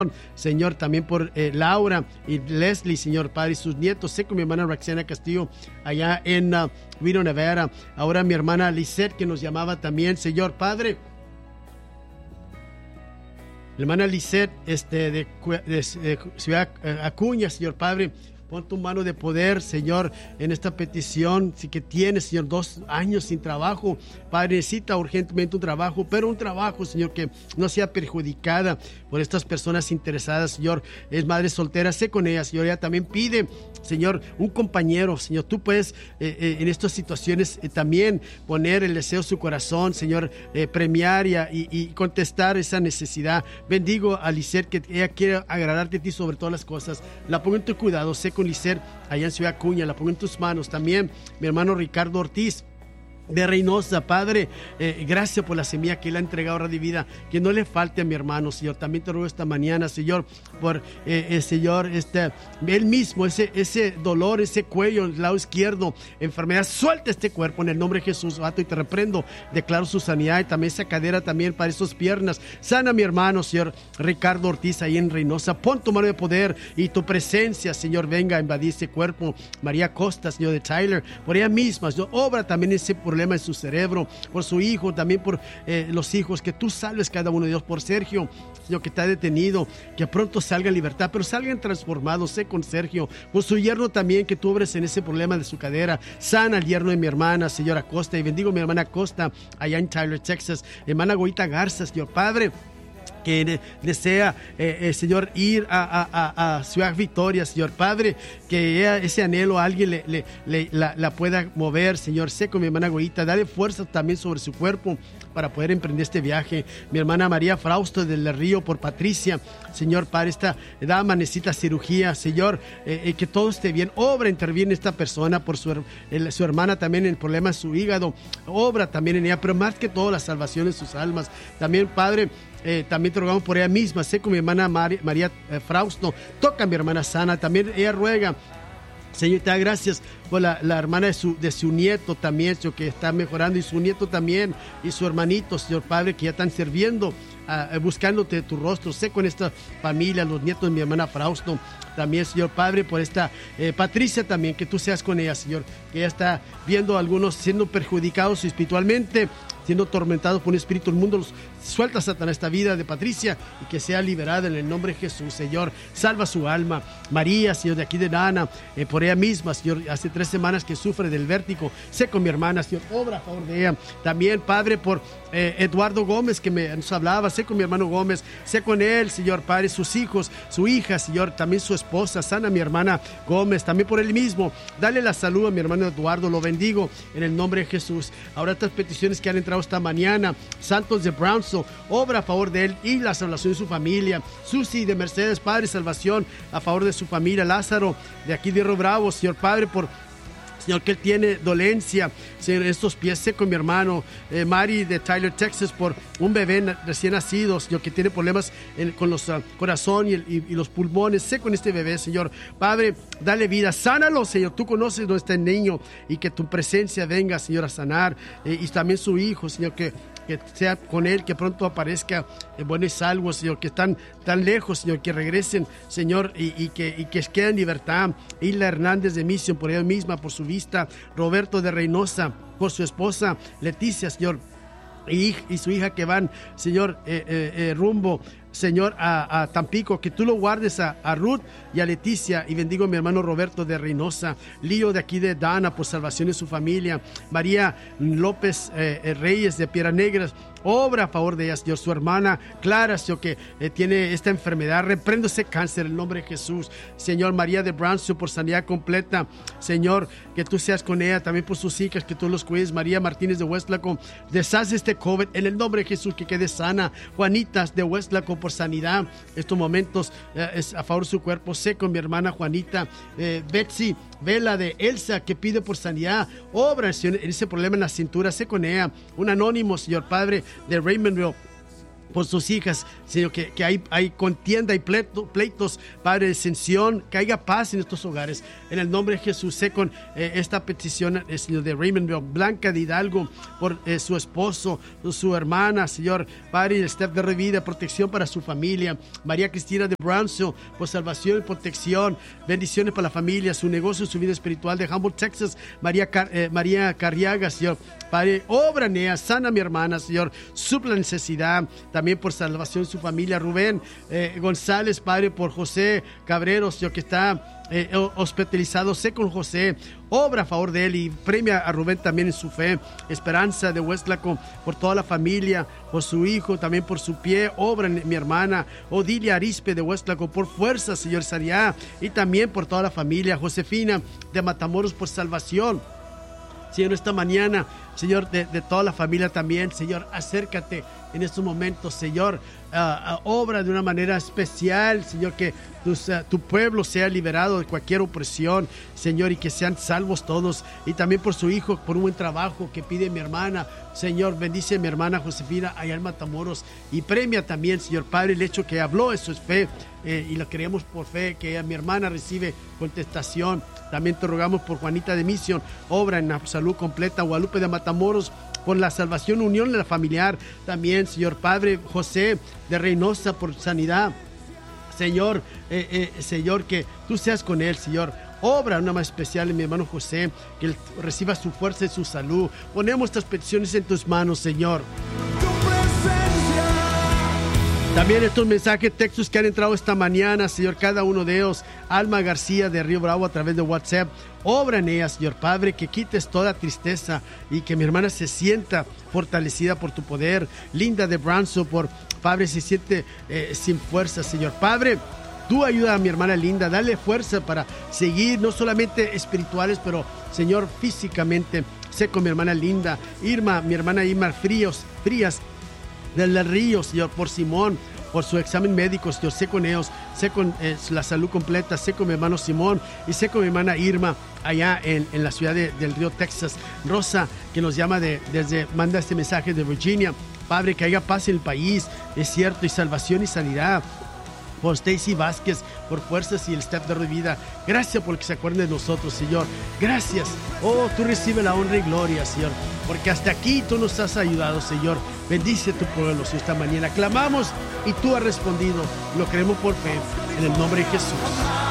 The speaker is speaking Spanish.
Señor, también por Laura y Leslie, Señor Padre, y sus nietos. Sé con mi hermana Roxana Castillo allá en Reno, Nevada. Ahora mi hermana Lisette, que nos llamaba también, Señor Padre. La hermana Lisette de Ciudad Acuña, Señor Padre. Pon tu mano de poder, Señor, en esta petición. Si que tiene, Señor, 2 años sin trabajo. Padre, necesita urgentemente un trabajo, pero un trabajo, Señor, que no sea perjudicada por estas personas interesadas, Señor. Es madre soltera, sé con ella, Señor. Ella también pide, Señor, un compañero, Señor. Tú puedes en estas situaciones también poner el deseo en su corazón, Señor, premiar y contestar esa necesidad. Bendigo a Lisette, que ella quiere agradarte a ti sobre todas las cosas. La pongo en tu cuidado, sé con Lisette allá en Ciudad Acuña, la pongo en tus manos. También mi hermano Ricardo Ortiz de Reynosa, Padre, gracias por la semilla que Él ha entregado ahora de vida, que no le falte a mi hermano, Señor. También te ruego esta mañana, Señor, por Señor, Él mismo, ese dolor, ese cuello, el lado izquierdo, enfermedad, suelta este cuerpo en el nombre de Jesús, vato, y te reprendo, declaro su sanidad, y también esa cadera también para esas piernas. Sana a mi hermano, Señor Ricardo Ortiz, ahí en Reynosa. Pon tu mano de poder y tu presencia, Señor, venga a invadir ese cuerpo. María Costa, Señor, de Tyler, por ella misma, Señor, obra también ese problema en su cerebro, por su hijo, también por los hijos, que tú salves cada uno de ellos, por Sergio, Señor, que está detenido, que pronto salga en libertad, pero salgan transformados. Sé con Sergio, por su yerno también, que tú obres en ese problema de su cadera. Sana al yerno de mi hermana, Señor Acosta, y bendigo a mi hermana Acosta allá en Tyler, Texas. Hermana Goita Garza, Señor Padre, que desea, Señor, ir a Ciudad Victoria, Señor Padre, que ese anhelo a alguien la pueda mover, Señor. Sé con mi hermana Goita, dale fuerza también sobre su cuerpo para poder emprender este viaje. Mi hermana María Frausto del Río, por Patricia, Señor Padre, esta dama necesita cirugía, Señor, que todo esté bien. Obra, interviene esta persona por su hermana también en el problema de su hígado. Obra también en ella, pero más que todo la salvación de sus almas. También, Padre, también te rogamos por ella misma. Sé con mi hermana María Frausto, toca a mi hermana sana. También ella ruega, Señor, te da gracias por la hermana de su nieto también, Señor, que está mejorando, y su nieto también, y su hermanito, Señor Padre, que ya están sirviendo, buscándote tu rostro. Sé con esta familia, los nietos de mi hermana Frausto también, Señor Padre, por esta Patricia también, que tú seas con ella, Señor, que ella está viendo a algunos siendo perjudicados espiritualmente, siendo atormentados por un espíritu del mundo. Suelta, Satanás, esta vida de Patricia y que sea liberada en el nombre de Jesús, Señor. Salva su alma. María, Señor, de aquí de Nana, por ella misma, Señor, hace 3 semanas que sufre del vértigo. Sé con mi hermana, Señor, obra a favor de ella. También, Padre, por Eduardo Gómez, que nos hablaba. Sé con mi hermano Gómez, sé con él, Señor Padre, sus hijos, su hija, Señor, también su esposa. Sana a mi hermana Gómez, también por él mismo. Dale la salud a mi hermano Eduardo, lo bendigo en el nombre de Jesús. Ahora estas peticiones que han entrado esta mañana: Santos de Brownsville, obra a favor de él y la salvación de su familia. Susi de Mercedes, Padre, salvación a favor de su familia. Lázaro de aquí de Río Bravo, Señor Padre, por Señor, que él tiene dolencia, Señor, en estos pies. Sé con mi hermano Mari de Tyler, Texas, por un bebé recién nacido, Señor, que tiene problemas con los corazón y los pulmones. Sé con este bebé, Señor Padre, dale vida, sánalo, Señor. Tú conoces dónde está el niño, y que tu presencia venga, Señor, a sanar, y también su hijo, Señor, que sea con él, que pronto aparezca bueno y salvo, Señor, que están tan lejos, Señor, que regresen, Señor, y que queden en libertad. Isla Hernández de Mission, por ella misma, por su vista. Roberto de Reynosa, por su esposa Leticia, Señor, y su hija, que van, Señor, rumbo, Señor, a Tampico. Que tú lo guardes a Ruth y a Leticia, y bendigo a mi hermano Roberto de Reynosa. Lío de aquí de Dana, por salvación de su familia. María López Reyes de Piedras Negras, obra a favor de ella, Señor. Su hermana Clara, Señor, que tiene esta enfermedad, reprendo ese cáncer en el nombre de Jesús, Señor. María de Brownsville, por sanidad completa, Señor, que tú seas con ella, también por sus hijas, que tú los cuides. María Martínez de Westlaco, deshace este COVID en el nombre de Jesús, que quede sana. Juanitas de Westlaco, por sanidad, estos momentos es a favor de su cuerpo. Sé con mi hermana Juanita. Betsy Vela de Elsa, que pide por sanidad, obra en ese problema en la cintura. Sé con ella. Un anónimo, Señor Padre, de Raymondville, por sus hijas, Señor, que hay contienda y pleitos, Padre, disensión, que haya paz en estos hogares. En el nombre de Jesús, sé con esta petición, Señor, de Raymondville, Blanca de Hidalgo, por su esposo, su hermana, Señor, Padre, el Steph de Revida, protección para su familia. María Cristina de Brownsville, por salvación y protección, bendiciones para la familia, su negocio, su vida espiritual. De Humboldt, Texas, María Carriaga, Señor, Padre, obra en ella, sana a mi hermana, Señor, supla necesidad, también por salvación de su familia. Rubén González, Padre, por José Cabrero, Señor, que está hospitalizado, sé con José, obra a favor de él y premia a Rubén también en su fe. Esperanza de Huestlaco, por toda la familia, por su hijo, también por su pie, obra en mi hermana. Odilia Arispe de Huestlaco, por fuerza, Señor, sanidad, y también por toda la familia. Josefina de Matamoros, por salvación, Señor, esta mañana, Señor, de toda la familia también. Señor, acércate en estos momentos, Señor, obra de una manera especial, Señor, que tu pueblo sea liberado de cualquier opresión, Señor, y que sean salvos todos. Y también por su hijo, por un buen trabajo que pide mi hermana. Señor, bendice a mi hermana Josefina allá en Matamoros, y premia también, Señor Padre, el hecho que habló, eso es fe, y lo creemos por fe, que mi hermana recibe contestación. También te rogamos por Juanita de Mission, obra en la salud completa. Guadalupe de Matamoros, por la salvación, unión de la familiar. También, Señor Padre, José de Reynosa, por sanidad. Señor, Señor, que tú seas con él, Señor. Obra una más especial en mi hermano José, que él reciba su fuerza y su salud. Ponemos estas peticiones en tus manos, Señor. También estos mensajes, textos que han entrado esta mañana, Señor, cada uno de ellos. Alma García de Río Bravo, a través de WhatsApp. Obra en ella, Señor Padre, que quites toda tristeza y que mi hermana se sienta fortalecida por tu poder. Linda de Brownsville, por Padre, se siente sin fuerza, Señor Padre. Tú ayuda a mi hermana Linda, dale fuerza para seguir, no solamente espirituales, pero, Señor, físicamente. Sé con mi hermana Linda. Irma, mi hermana Irma Frías del Río, Señor, por Simón, por su examen médico, Señor, sé con ellos, sé con la salud completa, sé con mi hermano Simón y sé con mi hermana Irma allá en la ciudad del Río, Texas. Rosa, que nos llama manda este mensaje de Virginia. Padre, que haya paz en el país, es cierto, y salvación y sanidad. Por Stacy Vázquez, por fuerzas y el staff de Revida. Gracias por que se acuerden de nosotros, Señor. Gracias. Oh, tú recibe la honra y gloria, Señor, porque hasta aquí tú nos has ayudado, Señor. Bendice tu pueblo, Señor, esta mañana. Clamamos y tú has respondido. Lo creemos por fe, en el nombre de Jesús.